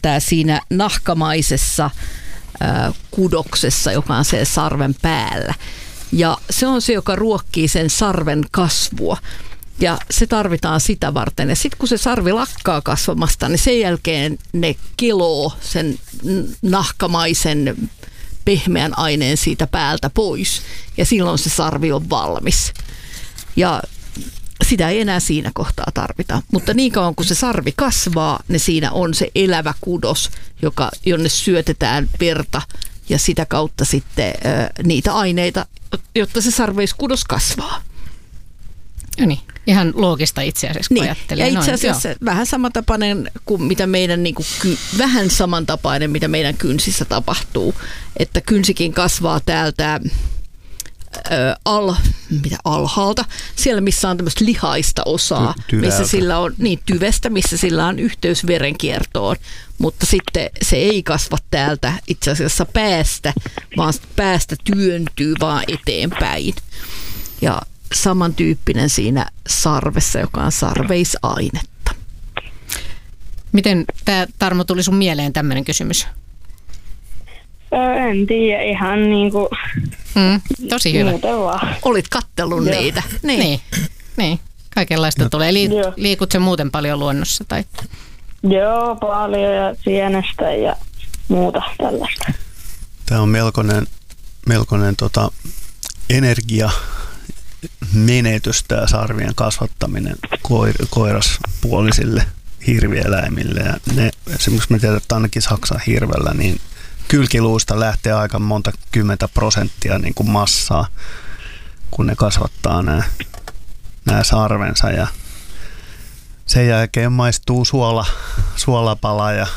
kiertää siinä nahkamaisessa kudoksessa, joka on sen sarven päällä. Ja se on se, joka ruokkii sen sarven kasvua. Ja se tarvitaan sitä varten. Ja sitten kun se sarvi lakkaa kasvamasta, niin sen jälkeen ne keloo sen nahkamaisen pehmeän aineen siitä päältä pois. Ja silloin se sarvi on valmis. Ja sitä ei enää siinä kohtaa tarvita. Mutta niin kauan kun se sarvi kasvaa, niin siinä on se elävä kudos, jonne syötetään verta ja sitä kautta sitten niitä aineita, jotta se sarveiskudos kasvaa. No niin, ihan loogista itse asiassa, kun ajattelee. Ja itse asiassa vähän samantapainen kuin mitä meidän, vähän samantapainen, mitä meidän kynsissä tapahtuu. Että kynsikin kasvaa täältä alhaalta, siellä missä on tämmöistä lihaista osaa, missä sillä on, tyvestä, missä sillä on yhteys verenkiertoon, mutta sitten se ei kasva täältä itse asiassa päästä, vaan päästä työntyy vaan eteenpäin. Ja samantyyppinen siinä sarvessa, joka on sarveisainetta. Miten tämä, Tarmo, tuli sun mieleen tämmöinen kysymys? En tiedä, ihan niinku... tosi hyvä. Olit kattellut niitä. Niin. Kaikenlaista tulee. Liikut se muuten paljon luonnossa? Tai? Joo, paljon ja sienestä ja muuta tällaista. Tämä on melkoinen energiamenetys, tämä sarvien kasvattaminen koiraspuolisille hirvieläimille. Ja ne, esimerkiksi me tiedetään, että ainakin Saksan hirvellä, niin kylkiluusta lähtee aika monta 10% niin kuin massaa, kun ne kasvattaa nämä sarvensa. Ja sen jälkeen maistuu suolapala ja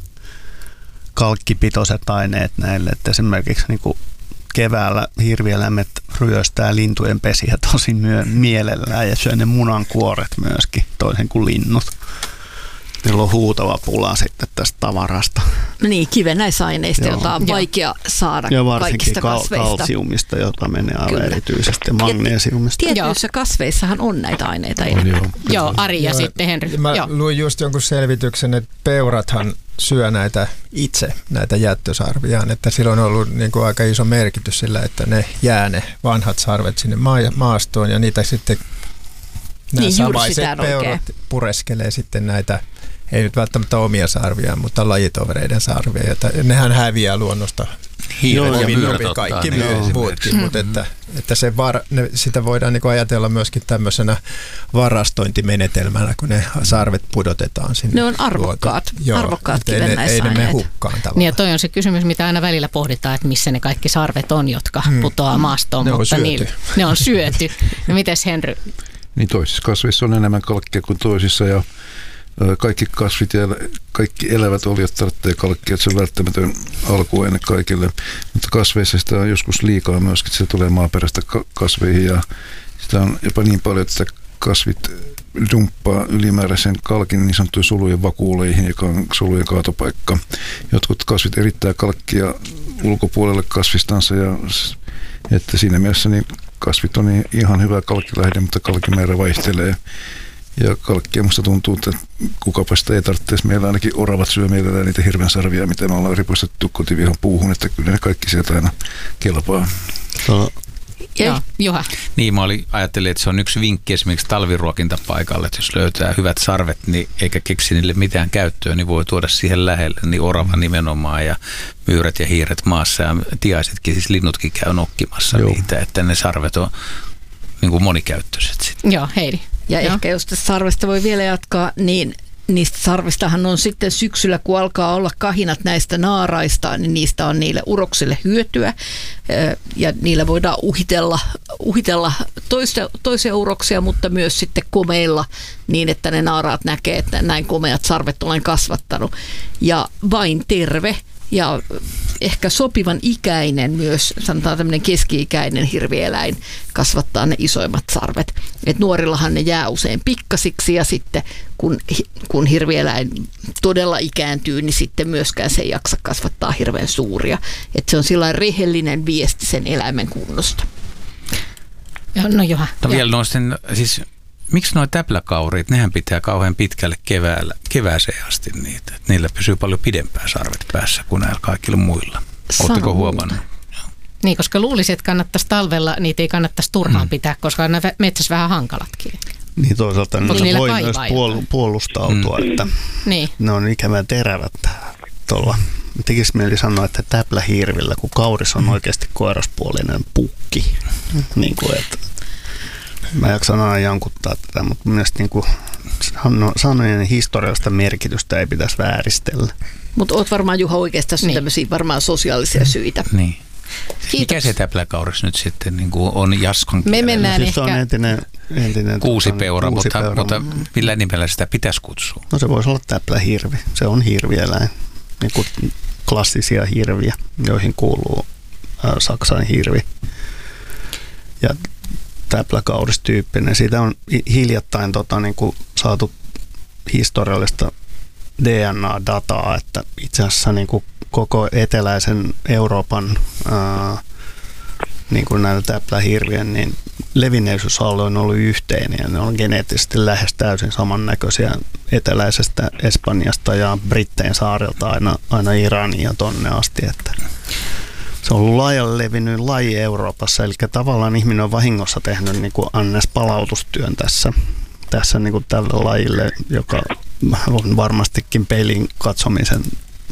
kalkkipitoiset aineet näille. Että esimerkiksi niin kuin keväällä hirvieläimet ryöstää lintujen pesiä tosi mielellään ja syö ne munankuoret myöskin, toisin kuin linnut. Niillä on huutava pula sitten tästä tavarasta. Niin, kivennäisaineista, jota on vaikea saada kaikista kasveista. Ja varsinkin kalsiumista, jota menee aivan erityisesti, ja magnesiumista. Tietyissä kasveissahan on näitä aineita. Joo, Ari ja sitten Henry. Mä luin just jonkun selvityksen, että peurathan syö näitä jättösarviaan, että sillä on ollut niin kuin aika iso merkitys sillä, että ne jää ne vanhat sarvet sinne maastoon ja niitä sitten nämä samaiset peurat pureskelee sitten näitä, ei nyt välttämättä omia sarviaan, mutta lajitovereiden sarvia. Nehän häviää luonnosta. Hiiret ja myyrät kaikki muutkin, mutta että sitä voidaan niin ajatella myöskin tämmöisenä varastointimenetelmänä, kun ne sarvet pudotetaan sinne. Ne on arvokkaat kivennäisaineet. Ei ne mene hukkaan tavallaan. Niin ja toi on se kysymys, mitä aina välillä pohditaan, että missä ne kaikki sarvet on, jotka putoaa maastoon, mutta ne on syöty. No mites Henry? Niin toisissa kasveissa on enemmän kalkkia kuin toisissa ja kaikki kasvit ja kaikki elävät olijat tarvitsee kalkkia, että se on välttämätön alkuaine kaikille. Mutta kasveissa sitä on joskus liikaa myöskin, että se tulee maaperästä kasveihin ja sitä on jopa niin paljon, että kasvit dumppaa ylimääräisen kalkin niin sanottujen solujen vakuuleihin, joka on solujen kaatopaikka. Jotkut kasvit erittää kalkkia ulkopuolelle kasvistansa ja että siinä mielessä niin kasvit on ihan hyvä kalkkilähde, mutta kalkkimäärä vaihtelee. Ja kalkkia musta tuntuu, että kukapa sitä ei tarvitse. Meillä ainakin oravat syö mielellään niitä hirvensarvia, mitä me ollaan ripuistettu kotivihan puuhun, että kyllä ne kaikki sieltä aina kelpaa. Juha. Niin, ajattelin, että se on yksi vinkki esimerkiksi talviruokintapaikalle, että jos löytää hyvät sarvet, niin eikä keksi niille mitään käyttöä, niin voi tuoda siihen lähelle, niin orava nimenomaan ja myyrät ja hiiret maassa ja tiaisetkin, siis linnutkin käy nokkimassa niitä, että ne sarvet on niin kuin monikäyttöiset sitten. Joo, Heidi. Ja ehkä jos tästä sarvesta voi vielä jatkaa, niin niistä sarvistahan on sitten syksyllä, kun alkaa olla kahinat näistä naaraista, niin niistä on niille uroksille hyötyä. Ja niillä voidaan uhitella toisia uroksia, mutta myös sitten komeilla niin, että ne naaraat näkee, että näin komeat sarvet olen kasvattanut. Ja vain terve ja ehkä sopivan ikäinen myös, sanotaan tämmöinen keski-ikäinen hirvieläin kasvattaa ne isoimmat sarvet. Et nuorillahan ne jää usein pikkasiksi ja sitten kun hirvieläin todella ikääntyy, niin sitten myöskään se ei jaksa kasvattaa hirveän suuria. Et se on sellainen rehellinen viesti sen eläimen kunnosta. No Juha. Vielä nostin, siis miksi nuo täpläkauriit, nehän pitää kauhean pitkälle kevääseen asti niitä. Niillä pysyy paljon pidempään sarvet päässä kuin näillä kaikilla muilla. Oletteko huomannut? Niin, koska luulisin, että kannattaisi talvella, niitä ei kannattaisi turhaan pitää, koska on metsässä vähän hankalatkin. Niin toisaalta ne voi myös puolustautua, että ne on ikävän terävät tuolla. Tekisi mieli sanoa, että täplähirvillä, kun kauris on oikeasti koiraspuolinen pukki. Niin kuin, että mä jaksan aina jankuttaa tätä, mutta mielestäni niin sanojen historiallista merkitystä ei pitäisi vääristellä. Mutta oot varmaan, Juha, oikeastaan tämmöisiä varmaan sosiaalisia syitä. Niin. Mikä se täpläkauris nyt sitten niin kuin on Jaskon kielellä? Me mennään siis ehkä... Se on entinen kuusipeura, mutta millä nimellä sitä pitäisi kutsua? No se voisi olla täplähirvi. Se on hirvieläin. Niin kuin klassisia hirviä, joihin kuuluu Saksan hirvi. Ja täpläkauristyyppinen. Siitä on hiljattain niin kuin saatu historiallista DNA-dataa, että itse asiassa niin kuin koko eteläisen Euroopan niin kuin näillä täplähirvien niin levinneisyysalue on ollut yhteinen ja ne on geneettisesti lähes täysin samannäköisiä eteläisestä Espanjasta ja Brittein saarelta aina Iraniin ja tonne asti. Että se on ollut laajalle levinnyt laji Euroopassa, eli tavallaan ihminen on vahingossa tehnyt niin kuin palautustyön tässä niin kuin tälle lajille, joka on varmastikin peilin katsomisen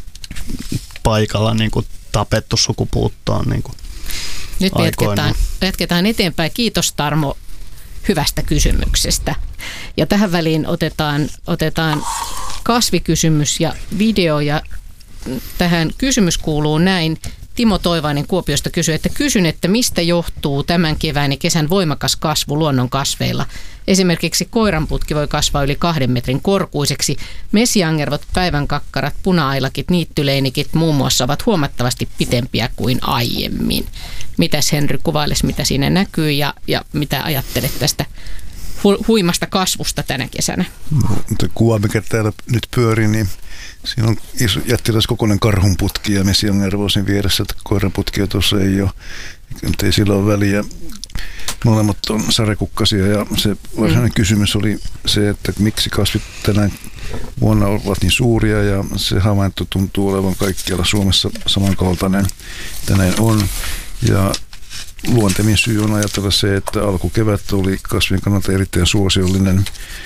paikalla niin kuin tapettu sukupuuttoon niin kuin nyt jatketaan eteenpäin. Kiitos, Tarmo, hyvästä kysymyksestä. Ja tähän väliin otetaan kasvikysymys ja video. Ja tähän kysymys kuuluu näin. Timo Toivainen Kuopiosta kysyy, että mistä johtuu tämän kevään ja kesän voimakas kasvu luonnon kasveilla. Esimerkiksi koiranputki voi kasvaa yli 2 metrin korkuiseksi. Mesiangervot, päivänkakkarat, puna-ailakit, niittyleenikit muun muassa ovat huomattavasti pitempiä kuin aiemmin. Mitäs Henry kuvailisi, mitä siinä näkyy ja mitä ajattelet tästä huimasta kasvusta tänä kesänä? Mutta kuva, mikä täällä nyt pyörii, niin siinä on jättiläiskokoinen karhunputki ja mesiangervo sen vieressä, että koiranputkia tuossa ei ole. Mutta ei sillä ole väliä. Molemmat on sarekukkasia ja se varsinainen kysymys oli se, että miksi kasvit tänä vuonna ovat niin suuria ja se havainto tuntuu olevan kaikkialla Suomessa samankaltainen. Tänään on ja luontevin syy on ajatella se, että alkukevät oli kasvien kannalta erittäin suosiollinen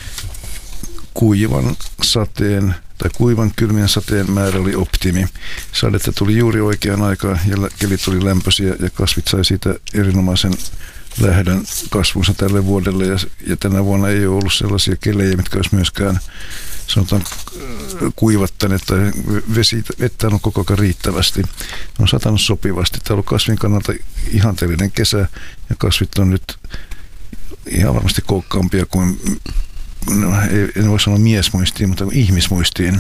kuivan kylmien sateen määrä oli optimi. Sadetta tuli juuri oikeaan aikaan ja kelit oli lämpöisiä ja kasvit sai siitä erinomaisen lähdön kasvunsa tälle vuodelle ja tänä vuonna ei ole ollut sellaisia kelejä, mitkä olisi myöskään sanotaan kuivattaneet tai vettä on koko ajan riittävästi. On satanut sopivasti. Tämä on ollut kasvin kannalta ihanteellinen kesä ja kasvit on nyt ihan varmasti kookkaampia kuin en voi sanoa miesmuistiin, mutta ihmismuistiin.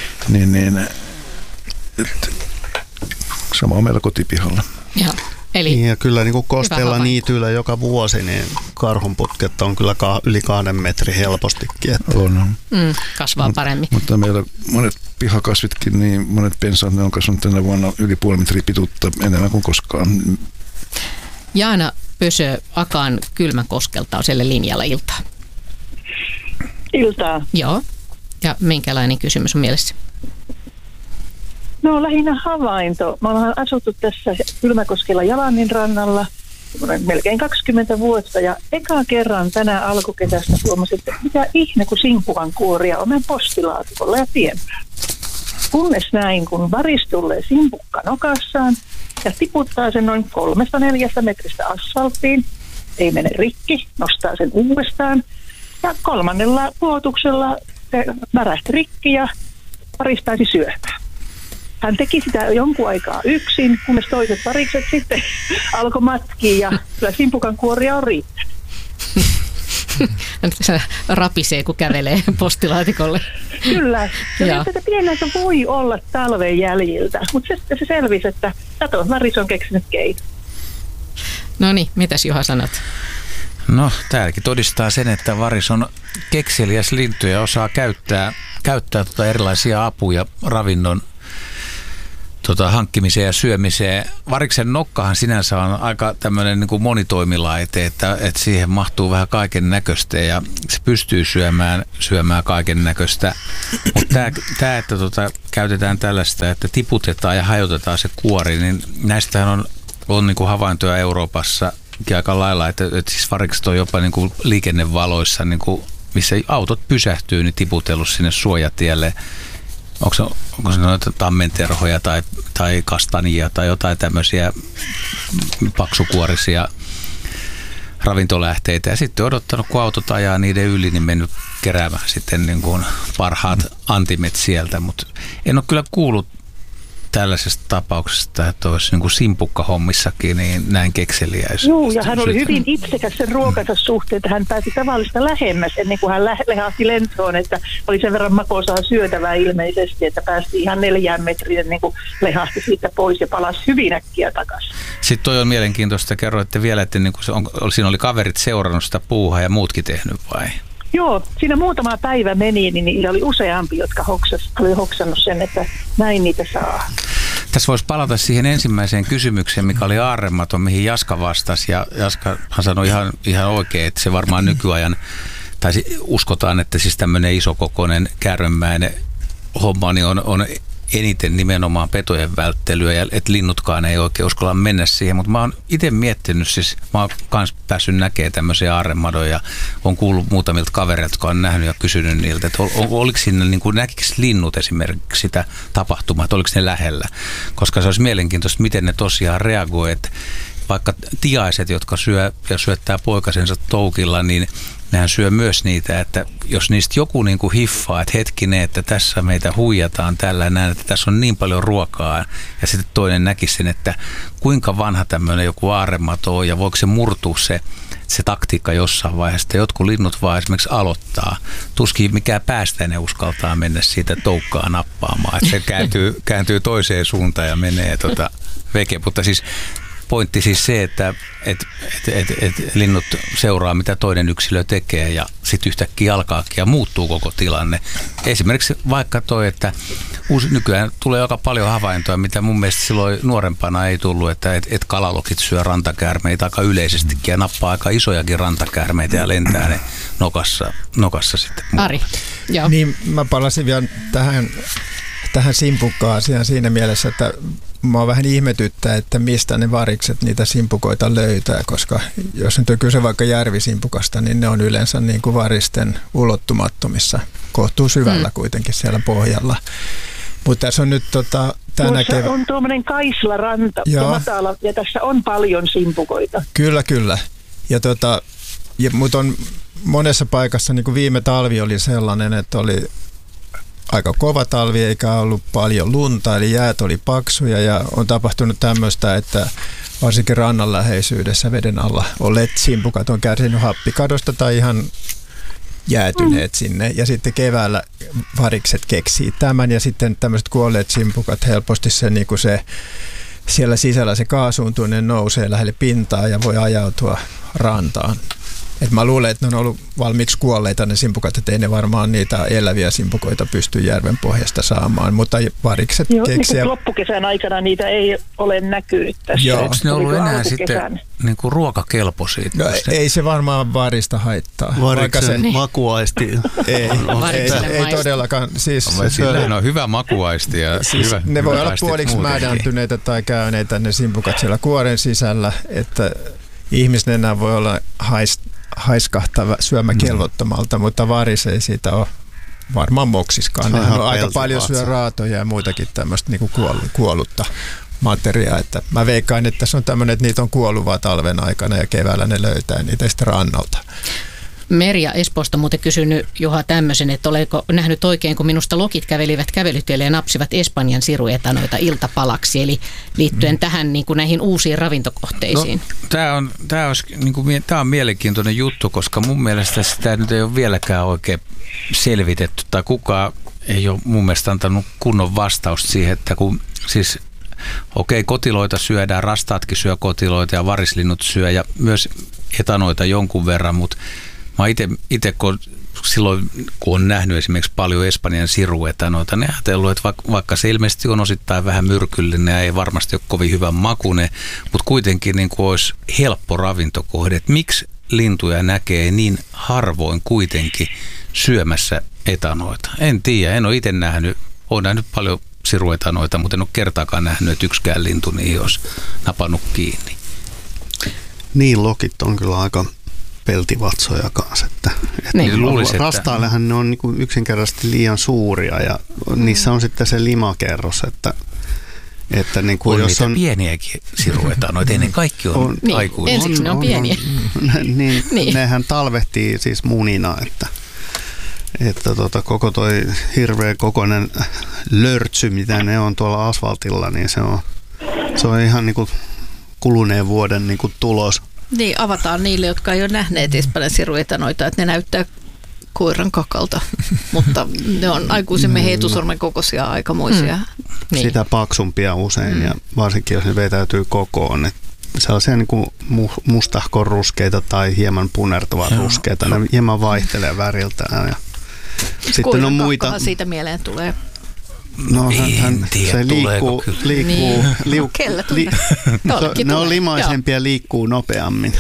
Sama on meillä kotipihalla. Joo. Eli ja kyllä niin kuin Kosteella niityillä joka vuosi, niin karhunputket on kyllä yli 2 metrin helpostikin. Että. On. Kasvaa paremmin. Mutta meillä monet pihakasvitkin, niin monet pensaat, ne on kasvanut tänä vuonna yli 0,5 metriä pituutta enemmän kuin koskaan. Jaana Pösö Akaan Kylmänkoskelta on siellä linjalla iltaa. Iltaa. Joo. Ja minkälainen kysymys on mielessä? No lähinnä havainto. Mä olen asuttu tässä Kylmäkoskella Jalannin rannalla melkein 20 vuotta ja eka kerran tänä alkukesästä huomasin, että mitä ihme kun simpukan kuoria on meidän postilaatikolla ja tiempää. Kunnes näin, kun varis tulee simpukka nokassaan ja tiputtaa sen noin 3-4 metristä asfalttiin, ei mene rikki, nostaa sen uudestaan ja 3. puotuksella se värähti rikki ja varis pääsi syömään. Hän teki sitä jonkun aikaa yksin, kunnes toiset parikset sitten alkoi matkia ja kyllä simpukan kuoria on riittänyt. Se rapisee, kun kävelee postilaatikolle. Kyllä. Ja tätä pieneltä voi olla talven jäljiltä, mutta se selvisi, että sato, varis on keksinyt keiton. No niin, mitäs Juha sanot? No, täälläkin todistaa sen, että varis on kekseliäs lintu ja osaa käyttää erilaisia apuja ravinnon hankkimiseen ja syömiseen. Variksen nokkahan sinänsä on aika tämmöinen niin kuin monitoimilaite, että siihen mahtuu vähän kaiken näköistä ja se pystyy syömään kaiken näköistä. Mutta tämä, että käytetään tällaista, että tiputetaan ja hajotetaan se kuori, niin näistähän on niin kuin havaintoja Euroopassa aika lailla, että siis varikset on jopa niin kuin liikennevaloissa, niin kuin missä autot pysähtyy, niin tiputellut sinne suojatielle. Onko se noita tammenterhoja tai kastanjia tai jotain tämmöisiä paksukuorisia ravintolähteitä ja sitten odottanut, kun autot ajaa niiden yli, niin mennyt keräämään sitten niin kuin parhaat antimet sieltä, mutta en ole kyllä kuullut tällaisesta tapauksesta, että olisi niin kuin simpukkahommissakin niin näin kekseliäis. Joo, ja hän oli hyvin itsekäs sen ruokansa suhteen, että hän pääsi tavallista lähemmäs ennen kuin hän lehahti lentoon, että oli sen verran makoisaa syötävää ilmeisesti, että päästi ihan 4 metriä ennen kuin lehahti siitä pois ja palasi hyvin äkkiä takaisin. Sitten toi on mielenkiintoista, kerroitte vielä, että niin kuin siinä oli kaverit seurannut sitä puuhaa ja muutkin tehnyt vai? Joo, siinä muutama päivä meni, niin niillä oli useampi, jotka oli hoksannut sen, että näin niitä saa. Tässä voisi palata siihen ensimmäiseen kysymykseen, mikä oli aarrematon, mihin Jaska vastasi. Ja Jaskahan sanoi ihan oikein, että se varmaan nykyajan, tai uskotaan, että siis tämmöinen isokokoinen käärmemäinen homma niin on eniten nimenomaan petojen välttelyä ja että linnutkaan ei oikein uskalla mennä siihen, mutta mä oon itse miettinyt, siis mä oon kans päässyt näkemään tämmöisiä aarremadoja ja on kuullut muutamilta kavereilta, jotka on nähnyt ja kysynyt niiltä, että oliko siinä, niin kuin näkikö linnut esimerkiksi sitä tapahtumaa, että oliko ne lähellä, koska se olisi mielenkiintoista, miten ne tosiaan reagoi, että vaikka tiaiset, jotka syö ja syöttää poikasensa toukilla, niin nehän syö myös niitä, että jos niistä joku niin kuin hiffaa, että hetkinen, että tässä meitä huijataan tällä näin, että tässä on niin paljon ruokaa ja sitten toinen näkisi sen, että kuinka vanha tämmöinen joku aarremato on ja voiko se murtua se taktiikka jossain vaiheessa, että jotkut linnut vaan esimerkiksi aloittaa. Tuskin mikään päästäinen uskaltaa mennä siitä toukkaa nappaamaan, että se kääntyy toiseen suuntaan ja menee veke, mutta siis pointti siis se, että linnut seuraa, mitä toinen yksilö tekee ja sitten yhtäkkiä alkaakin ja muuttuu koko tilanne. Esimerkiksi vaikka toi, että nykyään tulee aika paljon havaintoja, mitä mun mielestä silloin nuorempana ei tullut, että kalalokit syö rantakäärmeitä aika yleisestikin ja nappaa aika isojakin rantakäärmeitä ja lentää ne nokassa sitten. Ari, joo. Niin mä palasin vielä tähän simpukka-asiaan siinä mielessä, että mua vähän ihmetyttää, että mistä ne varikset niitä simpukoita löytää, koska jos nyt on kyse vaikka järvisimpukasta, niin ne on yleensä niin kuin varisten ulottumattomissa, kohtuu syvällä kuitenkin siellä pohjalla. Mutta tässä on nyt on tuommoinen kaislaranta ja matala, ja tässä on paljon simpukoita. Kyllä. Mutta on monessa paikassa, niin kuin viime talvi oli sellainen, että oli aika kova talvi eikä ollut paljon lunta, eli jäät oli paksuja ja on tapahtunut tämmöistä, että varsinkin rannan läheisyydessä veden alla olleet simpukat on kärsinyt happikadosta tai ihan jäätyneet sinne ja sitten keväällä varikset keksii tämän ja sitten tämmöiset kuolleet simpukat helposti se siellä sisällä se kaasuuntuminen nousee lähelle pintaa ja voi ajautua rantaan. Et mä luulen, että ne on ollut valmiiksi kuolleita ne simpukat, että ei ne varmaan niitä eläviä simpukoita pysty järven pohjasta saamaan, mutta varikset keksiä. Niin loppukesän aikana niitä ei ole näkynyt tässä. Onko ne ollut enää sitten niin kuin ruokakelpoisia? No, ei se varmaan varista haittaa. Variksen makuaisti. Ei todellakaan. Sillä on hyvä makuaisti. Ja siis hyvä, ne voi olla puoliksi mädäntyneitä tai käyneitä ne simpukat siellä kuoren sisällä, että ihmisnenä voi olla haiskahtava syömäkelvottomalta, mutta varis ei siitä ole varmaan moksiskaan. Ne on aika paljon syö raatoja ja muitakin tämmöistä niin kuin kuollutta materiaa. Että mä veikkaan, että tässä on tämmöinen, että niitä on kuolluvaa talven aikana ja keväällä ne löytää niitä sitten rannalta. Merja Espoosta muuten kysynyt Juha tämmöisen, että oletko nähnyt oikein, kun minusta lokit kävelivät kävelytielle ja napsivat Espanjan siruetanoita iltapalaksi, eli liittyen tähän niin kuin näihin uusiin ravintokohteisiin. No, tämä on mielenkiintoinen juttu, koska mun mielestä sitä nyt ei ole vieläkään oikein selvitetty, tai kukaan ei ole mun mielestä antanut kunnon vastausta siihen, että kun siis kotiloita syödään, rastaatkin syö kotiloita ja varislinnut syö ja myös etanoita jonkun verran, mutta mä itse kun silloin, kun on nähnyt esimerkiksi paljon Espanjan siruetanoita, ne ajatellut, että vaikka se ilmeisesti on osittain vähän myrkyllinen ja ei varmasti ole kovin hyvän makuinen, mutta kuitenkin niin kuin olisi helppo ravintokohde, että miksi lintuja näkee niin harvoin kuitenkin syömässä etanoita. En tiedä, en ole itse nähnyt, olen nähnyt paljon siruetanoita, mutta en ole kertaakaan nähnyt, että yksikään lintu niihin olisi napannut kiinni. Niin, lokit on kyllä aika peltivatsoja kanssa. Niin, rastaillehan ne on niinku yksinkertaisesti liian suuria ja niissä on sitten se limakerros, että niinku, on jos niitä on pieniäkin siruetanoita, ne kaikki on aikuisia. Ensiksi ne on pieniä. Niin. Nehän talvehtii siis munina, että koko toi hirveä kokoinen lörtsy, mitä ne on tuolla asfaltilla, niin se on ihan niinku kuluneen vuoden niinku tulos. Niin, avataan niille, jotka ei ole nähneet Espanjan siruetanoita, että ne näyttää koiran kakalta, mutta ne on aikuisemme heitusormen kokoisia aikamoisia. Niin. Sitä paksumpia usein ja varsinkin jos ne vetäytyy kokoon, että sellaisia niin kuin mustahkon ruskeita tai hieman punertuvat ruskeita, ne hieman vaihtelee väriltään. Ja sitten on muita. Siitä mieleen tulee. No se liikkuu. Kellä ne on limaisempia ja liikkuu nopeammin.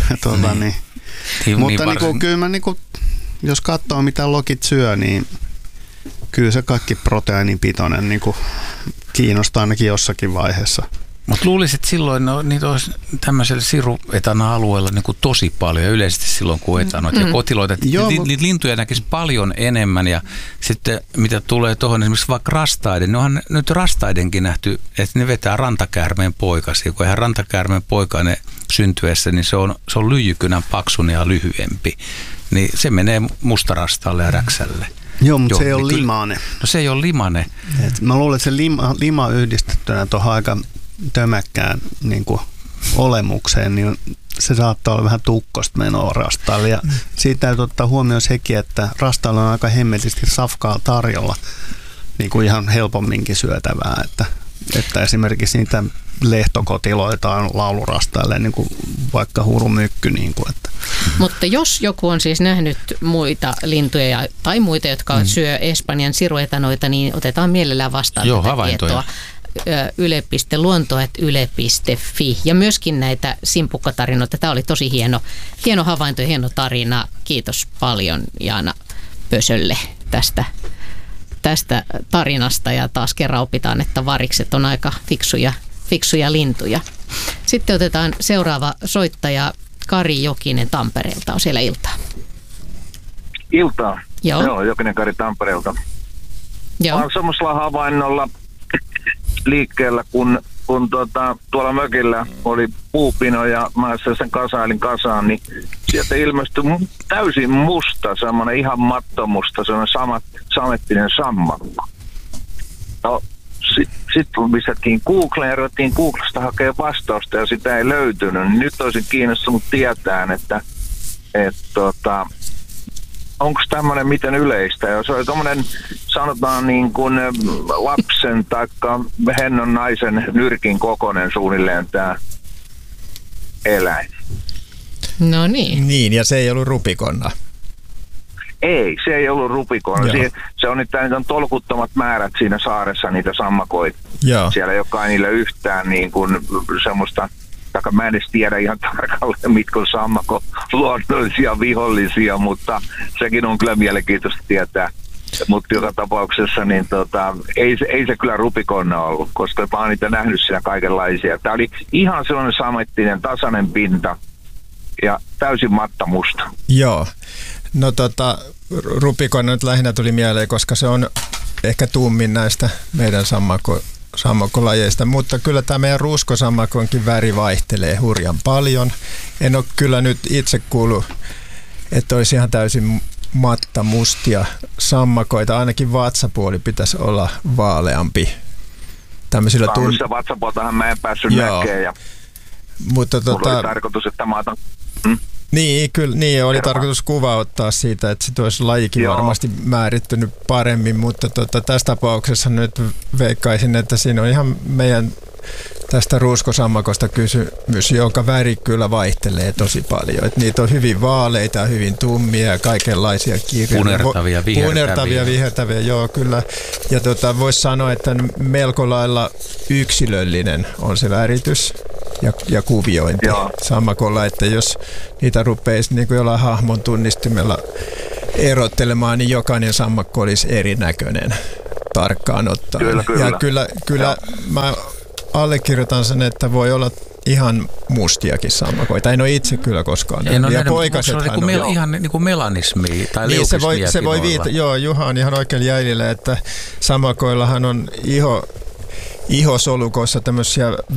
Mutta kyllä mä jos katsoo mitä lokit syö, niin kyllä se kaikki proteiinipitoinen kiinnostaa ainakin jossakin vaiheessa. Mutta luulisin, että silloin niitä olisi tämmöisellä siruetana-alueella tosi paljon, yleisesti silloin kun etanoita ja kotiloita. Niitä lintuja näkisi paljon enemmän ja sitten mitä tulee tuohon esimerkiksi vaikka rastaiden, niin onhan nyt rastaidenkin nähty, että ne vetää rantakäärmeen poikasia. Kun eihän rantakäärmeen poikainen syntyessä, niin se on lyijykynän paksun ja lyhyempi. Niin se menee mustarastaalle ja räksälle. Joo, mutta se ei ole limainen. No se ei ole limainen. Mä luulen, että se lima yhdistettynä tuohon aika tömäkkään olemukseen, niin se saattaa olla vähän tukkosta menoa rastaalle. Ja siitä täytyy ottaa huomioon sekin, että rastaalla on aika hemmetisti safkaa tarjolla ihan helpomminkin syötävää. Että esimerkiksi niitä lehtokotiloita on laulurastaille, niin kuin vaikka hurumykky. Mutta jos joku on siis nähnyt muita lintuja tai muita, jotka syö Espanjan siruetanoita, niin otetaan mielellään vastaan tätä tietoa. yle.luonto@yle.fi ja myöskin näitä simpukkatarinoita. Tämä oli tosi hieno havainto ja hieno tarina. Kiitos paljon Jaana Pösölle tästä tarinasta ja taas kerran opitaan, että varikset on aika fiksuja lintuja. Sitten otetaan seuraava soittaja Kari Jokinen Tampereelta. On siellä iltaa. Iltaa. Joo, Jokinen Kari Tampereelta. Joo. Olen semmoisella havainnolla liikkeellä, kun tuolla mökillä oli puupino ja mä sen kasailin kasaan, niin sieltä ilmestyi täysin musta, semmoinen ihan mattomusta, semmoinen samettinen sammakko. No, sitten lisättiin Googleen ja ruvettiin Googlesta hakemaan vastausta ja sitä ei löytynyt. Niin nyt olisin kiinnostunut tietään, että onko tämmöinen miten yleistä? Jos oli tommoinen, sanotaan niin kuin lapsen tai hennon naisen nyrkin kokoinen suunnilleen tämä eläin. No niin. Niin, ja se ei ollut rupikonna. Ei, se ei ollut rupikonna. Se on niitä tolkuttomat määrät siinä saaressa niitä sammakoita. Joo. Siellä ei olekaan niillä yhtään niin kuin semmoista, mä en edes tiedä ihan tarkalleen, mitkä on sammakon luonnollisia vihollisia, mutta sekin on kyllä mielenkiintoista tietää. Mutta joka tapauksessa niin ei se kyllä rupikonna ollut, koska mä oon niitä nähnyt siellä kaikenlaisia. Tää oli ihan sellainen samettinen, tasainen pinta ja täysin mattamusta. Joo. No rupikonna nyt lähinnä tuli mieleen, koska se on ehkä tummin näistä meidän sammakkolajeista, mutta kyllä tämä meidän ruskosammakonkin väri vaihtelee hurjan paljon. En ole kyllä nyt itse kuullut, että olisi ihan täysin mattamustia sammakoita. Ainakin vatsapuoli pitäisi olla vaaleampi. Tämmöisillä vatsapuoltahan mä en päässyt näkemään. Ja mutta oli tarkoitus, että mä otan... Niin, kyllä, niin oli tarkoitus kuvauttaa siitä, että se olisi lajikin varmasti määrittynyt paremmin, mutta tässä tapauksessa nyt veikkaisin, että siinä on ihan meidän tästä ruuskosammakosta kysymys, jonka väri kyllä vaihtelee tosi paljon. Et niitä on hyvin vaaleita, hyvin tummia ja kaikenlaisia kirjoja. Punertavia, vihertäviä, joo kyllä. Ja voisi sanoa, että melko lailla yksilöllinen on se väritys ja kuviointi sammakolla, että jos niitä rupeisi niin kuin jollain hahmon tunnistimella erottelemaan, niin jokainen sammakko olisi erinäköinen tarkkaan ottaen. Kyllä. Ja kyllä mä allekirjoitan sen, että voi olla ihan mustiakin sammakoita. En ole itse kyllä koskaan. Ja poikasethan on. Ihan niin kuin melanismia tai leukismiakin se voi joo, Juha on ihan oikein jäljellä, että sammakoillahan on ihosolukoissa tämmöisiä